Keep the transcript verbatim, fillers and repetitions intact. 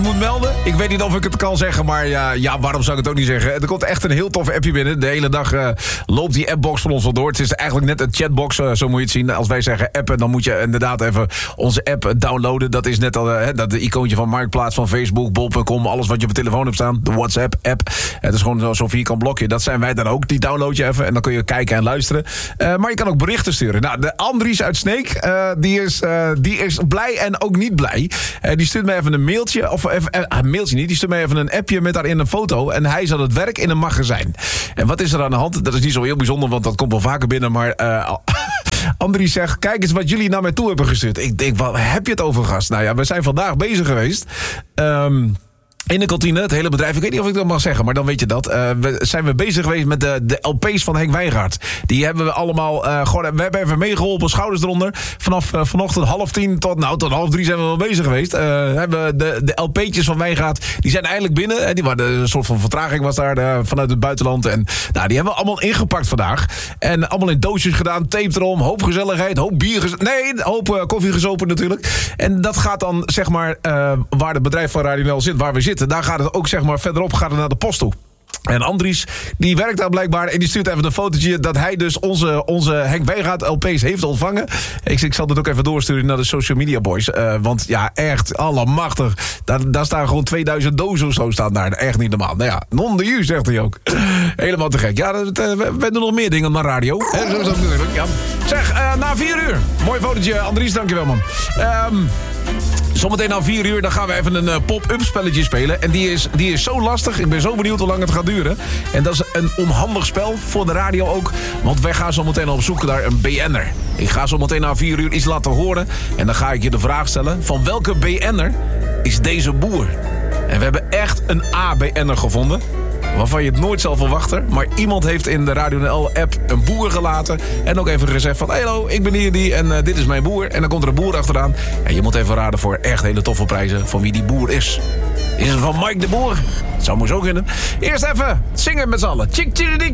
moet melden. Ik weet niet of ik het kan zeggen, maar ja, ja, waarom zou ik het ook niet zeggen? Er komt echt een heel tof appje binnen. De hele dag uh, loopt die appbox van ons wel door. Het is eigenlijk net een chatbox, uh, zo moet je het zien. Als wij zeggen appen, dan moet je inderdaad even onze app downloaden. Dat is net al uh, dat de icoontje van Marktplaats, van Facebook, bol punt com, alles wat je op je telefoon hebt staan. De WhatsApp-app. Het is gewoon zo'n vierkant blokje. Dat zijn wij dan ook. Die download je even en dan kun je kijken en luisteren. Uh, maar je kan ook berichten sturen. Nou, de Andries uit Sneek, uh, die, is, uh, die is blij en ook niet blij. Uh, die stuurt mij even een mailtje, of even, uh, een mailtje niet, die stuurt mij even een appje met daarin een foto. En hij is aan het werk in een magazijn. En wat is er aan de hand? Dat is niet zo heel bijzonder, want dat komt wel vaker binnen, maar Uh, Andries zegt, kijk eens wat jullie naar mij toe hebben gestuurd. Ik denk, wat heb je het over, gast? Nou ja, we zijn vandaag bezig geweest. Um, In de kantine, het hele bedrijf, ik weet niet of ik dat mag zeggen, maar dan weet je dat. Uh, we zijn we bezig geweest met de, de L P's van Henk Wijngaard. Die hebben we allemaal, uh, gewoon, we hebben even meegeholpen, schouders eronder. Vanaf uh, vanochtend half tien tot, nou, tot half drie zijn we wel bezig geweest. Uh, hebben de, de L P'tjes van Wijngaard, die zijn eindelijk binnen. Die waren, een soort van vertraging was daar uh, vanuit het buitenland. En nou, die hebben we allemaal ingepakt vandaag. En allemaal in doosjes gedaan, tape erom, hoop gezelligheid, hoop bier, gez- nee, hoop uh, koffie gezopen natuurlijk. En dat gaat dan, zeg maar, uh, waar het bedrijf van Radio N L zit, waar we zitten, daar gaat het ook, zeg maar, verderop gaat het naar de post toe. En Andries, die werkt daar blijkbaar en die stuurt even een fotootje dat hij dus onze, onze Henk Wijngaard L P's heeft ontvangen. Ik, ik zal dit ook even doorsturen naar de social media boys. Uh, want ja, echt, allemachtig. Daar, daar staan gewoon tweeduizend dozen of zo staan daar. Echt niet normaal. Nou ja, non de u, zegt hij ook. Helemaal te gek. Ja, dat, uh, we, we doen nog meer dingen dan radio. He, zo is dat natuurlijk. Ja. Zeg, uh, na vier uur. Mooi fotootje, Andries, dankjewel man. Um, Zometeen na vier uur dan gaan we even een uh, pop-up spelletje spelen. En die is, die is zo lastig. Ik ben zo benieuwd hoe lang het gaat duren. En dat is een onhandig spel voor de radio ook. Want wij gaan zo meteen op zoek naar een B N'er. Ik ga zo meteen na vier uur iets laten horen. En dan ga ik je de vraag stellen: van welke B N'er is deze boer? En we hebben echt een A B N'er gevonden, waarvan je het nooit zal verwachten. Maar iemand heeft in de Radio N L-app een boer gelaten. En ook even gezegd van, hallo, ik ben hier die en uh, dit is mijn boer. En dan komt er een boer achteraan. En je moet even raden voor echt hele toffe prijzen van wie die boer is. Is het van Mike de Boer? Dat zou mooi zo kunnen. Eerst even zingen met z'n allen. Tjik, tjik,